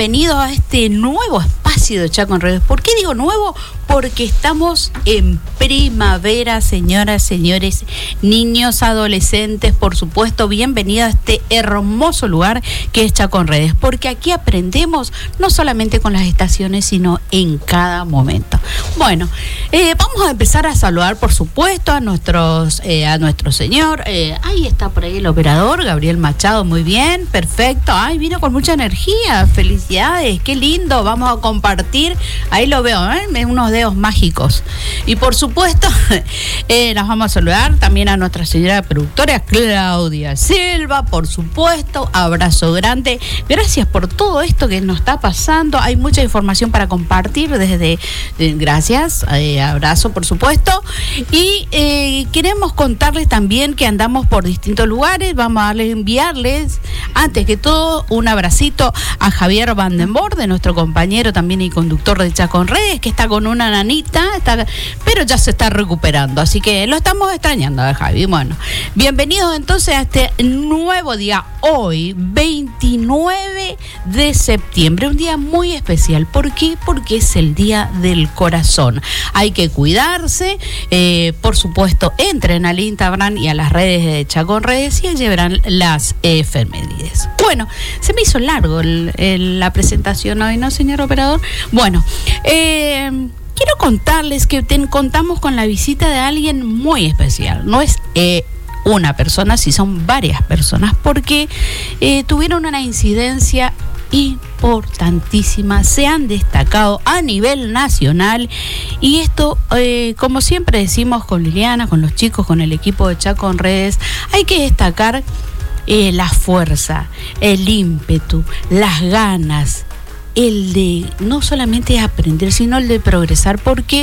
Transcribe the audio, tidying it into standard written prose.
bienvenidos a este nuevo espacio de Chaco en Redes. ¿Por qué digo nuevo? Porque estamos en primavera, señoras, señores, niños, adolescentes, por supuesto, bienvenidos a este hermoso lugar que es Chaco en Redes, porque aquí aprendemos no solamente con las estaciones, sino en cada momento. Bueno, vamos a empezar a saludar, por supuesto, a nuestro señor, ahí está por ahí el operador, Gabriel Machado, muy bien, perfecto, ay, vino con mucha energía, felicidades, qué lindo, vamos a compartir, ahí lo veo, unos dedos mágicos. Y por supuesto, nos vamos a saludar también a nuestra señora productora Claudia Silva, por supuesto, abrazo grande, gracias por todo esto que nos está pasando, hay mucha información para compartir gracias, abrazo por supuesto, y queremos contarles también que andamos por distintos lugares, vamos a enviarles, antes que todo, un abracito a Javier Vandenborde, nuestro compañero también y conductor de Chaco en Redes, que está con una nanita, pero ya se está recuperando, así que lo estamos extrañando a Javi. Bueno, bienvenidos entonces a este nuevo día, hoy 29 de septiembre, un día muy especial. ¿Por qué? Porque es el Día del Corazón. Hay que cuidarse, por supuesto, entren al Instagram y a las redes de Chaco en Redes y allí verán las efemérides. Bueno, se me hizo largo la presentación hoy, ¿no, señor operador? Bueno, quiero contarles que contamos con la visita de alguien muy especial. No es una persona, sí son varias personas, porque tuvieron una incidencia importantísima, se han destacado a nivel nacional, y esto, como siempre decimos con Liliana, con los chicos, con el equipo de Chaco en Redes, hay que destacar la fuerza, el ímpetu, las ganas, el de no solamente aprender, sino el de progresar, porque